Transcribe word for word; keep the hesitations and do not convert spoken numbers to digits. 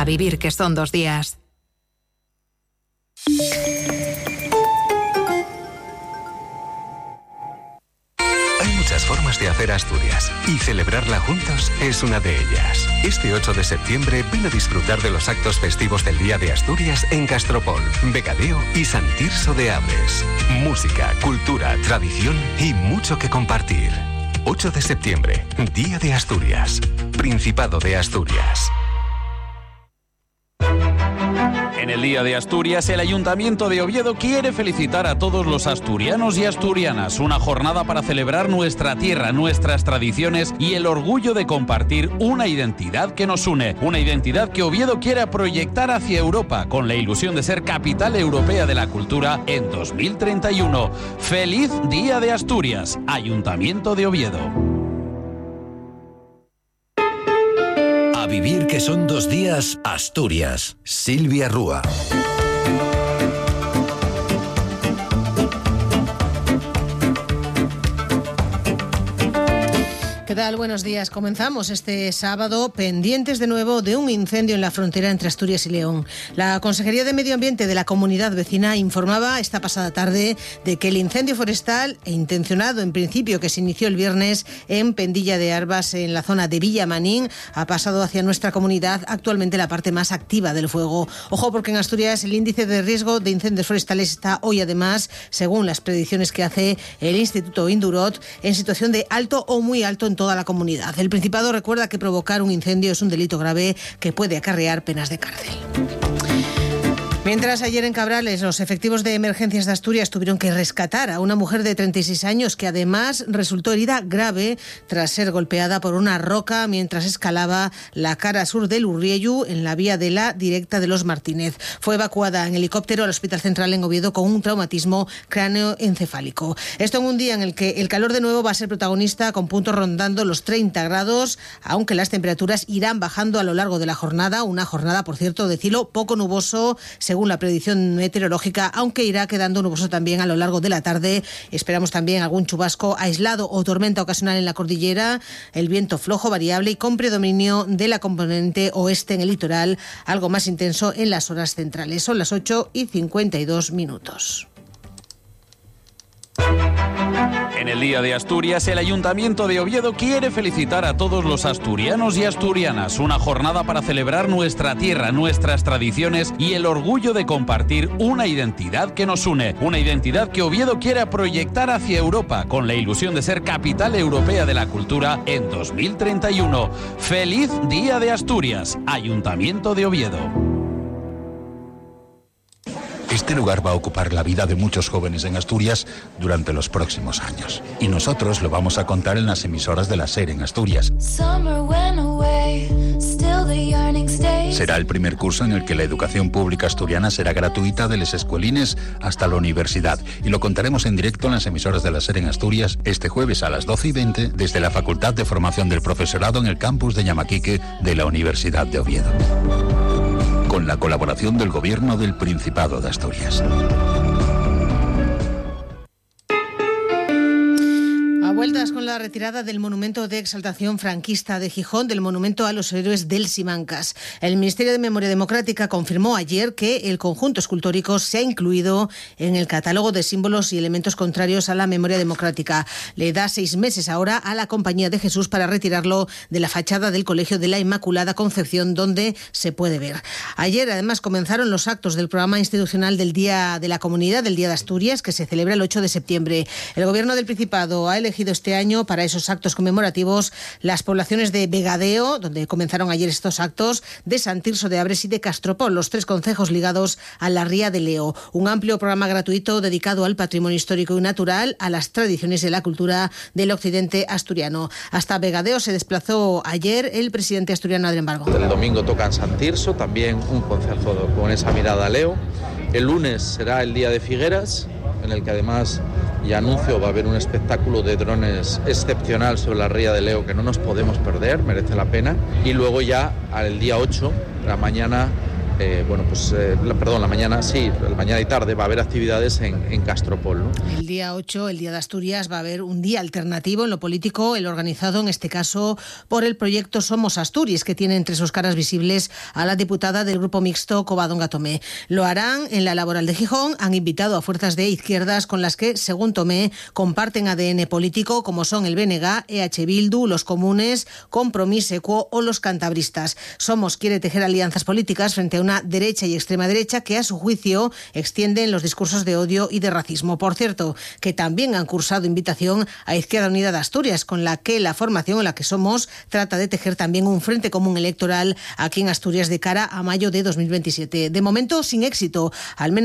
A vivir, que son dos días. Hay muchas formas de hacer Asturias y celebrarla juntos es una de ellas. Este ocho de septiembre ven a disfrutar de los actos festivos del Día de Asturias en Castropol, Vegadeo y Sant Tirso de Abres. Música, cultura, tradición y mucho que compartir. ocho de septiembre, Día de Asturias, Principado de Asturias. En el Día de Asturias, el Ayuntamiento de Oviedo quiere felicitar a todos los asturianos y asturianas. Una jornada para celebrar nuestra tierra, nuestras tradiciones y el orgullo de compartir una identidad que nos une. Una identidad que Oviedo quiere proyectar hacia Europa, con la ilusión de ser capital europea de la cultura en dos mil treinta y uno. ¡Feliz Día de Asturias! Ayuntamiento de Oviedo. A vivir, que son dos días, Asturias. Silvia Rúa. ¿Qué tal? Buenos días. Comenzamos este sábado pendientes de nuevo de un incendio en la frontera entre Asturias y León. La Consejería de Medio Ambiente de la comunidad vecina informaba esta pasada tarde de que el incendio forestal e intencionado en principio que se inició el viernes en Pendilla de Arbas, en la zona de Villamanín, ha pasado hacia nuestra comunidad, actualmente la parte más activa del fuego. Ojo, porque en Asturias el índice de riesgo de incendios forestales está hoy además, según las predicciones que hace el Instituto Indurot, en situación de alto o muy alto en toda la comunidad. El Principado recuerda que provocar un incendio es un delito grave que puede acarrear penas de cárcel. Mientras ayer en Cabrales los efectivos de emergencias de Asturias tuvieron que rescatar a una mujer de treinta y seis años que además resultó herida grave tras ser golpeada por una roca mientras escalaba la cara sur del Urriellu en la vía de la directa de los Martínez. Fue evacuada en helicóptero al Hospital Central en Oviedo con un traumatismo cráneoencefálico. Esto en un día en el que el calor de nuevo va a ser protagonista, con puntos rondando los treinta grados, aunque las temperaturas irán bajando a lo largo de la jornada. Una jornada, por cierto, de cielo poco nuboso, según la predicción meteorológica, aunque irá quedando nuboso también a lo largo de la tarde. Esperamos también algún chubasco aislado o tormenta ocasional en la cordillera, el viento flojo, variable y con predominio de la componente oeste en el litoral, algo más intenso en las horas centrales. Son las ocho y cincuenta y dos minutos. En el Día de Asturias, el Ayuntamiento de Oviedo quiere felicitar a todos los asturianos y asturianas. Una jornada para celebrar nuestra tierra, nuestras tradiciones y el orgullo de compartir una identidad que nos une. Una identidad que Oviedo quiere proyectar hacia Europa, con la ilusión de ser capital europea de la cultura en dos mil treinta y uno. ¡Feliz Día de Asturias! Ayuntamiento de Oviedo. Este lugar va a ocupar la vida de muchos jóvenes en Asturias durante los próximos años. Y nosotros lo vamos a contar en las emisoras de la SER en Asturias. Será el primer curso en el que la educación pública asturiana será gratuita de les escuelines hasta la universidad. Y lo contaremos en directo en las emisoras de la SER en Asturias este jueves a las doce y veinte desde la Facultad de Formación del Profesorado en el campus de Llamaquique de la Universidad de Oviedo, con la colaboración del Gobierno del Principado de Asturias. Vueltas con la retirada del monumento de exaltación franquista de Gijón, del monumento a los héroes del Simancas. El Ministerio de Memoria Democrática confirmó ayer que el conjunto escultórico se ha incluido en el catálogo de símbolos y elementos contrarios a la memoria democrática. Le da seis meses ahora a la Compañía de Jesús para retirarlo de la fachada del Colegio de la Inmaculada Concepción, donde se puede ver. Ayer, además, comenzaron los actos del programa institucional del Día de la Comunidad, del Día de Asturias, que se celebra el ocho de septiembre. El Gobierno del Principado ha elegido este año para esos actos conmemorativos las poblaciones de Vegadeo, donde comenzaron ayer estos actos, de Sant Tirso de Abres y de Castropol, los tres concejos ligados a la Ría de Leo. Un amplio programa gratuito dedicado al patrimonio histórico y natural, a las tradiciones y la cultura del occidente asturiano. Hasta Vegadeo se desplazó ayer el presidente asturiano Adrián Bargo. El domingo toca en Sant Tirso, también un concejo con esa mirada a Leo. El lunes será el día de Figueras, en el que además, ya anuncio, va a haber un espectáculo de drones excepcional sobre la Ría de Leo que no nos podemos perder, merece la pena. Y luego ya al día ocho, la mañana, eh, bueno, pues, eh, la, perdón, la mañana, sí, la mañana y tarde va a haber actividades en, en Castropol, ¿no? El día ocho, el Día de Asturias, va a haber un día alternativo en lo político, el organizado en este caso por el proyecto Somos Asturias, que tiene entre sus caras visibles a la diputada del Grupo Mixto Covadonga Tomé. Lo harán en la Laboral de Gijón. Han invitado a fuerzas de izquierdas con las que, según Tomé, comparten A D N político, como son el B N G, E H Bildu, los Comunes, Compromís, Equo o los cantabristas. Somos quiere tejer alianzas políticas frente a una derecha y extrema derecha que, a su juicio, extienden los discursos de odio y de racismo. Por cierto, que también han cursado invitación a Izquierda Unida de Asturias, con la que la formación en la que Somos trata de tejer también un frente común electoral aquí en Asturias de cara a mayo de dos mil veintisiete. De momento, sin éxito, al menos